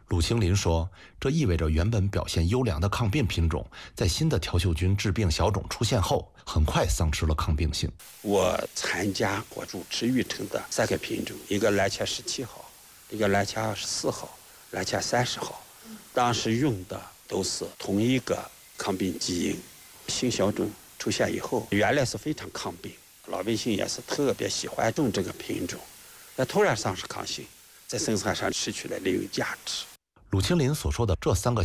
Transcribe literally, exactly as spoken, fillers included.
鲁清林说，这意味着原本表现优良的抗病品种，在新的条锈菌致病小种出现后，很快丧失了抗病性。 我参加过主持育成的三个品种，一个蓝卡十七号，一个蓝卡二十四号，蓝卡三十号，当时用的都是同一个抗病基因。新小种出现以后，原来是非常抗病，老百姓也是特别喜欢种这个品种，那突然丧失抗性，在生产上失去了利用价值。 鲁清林所说的这三个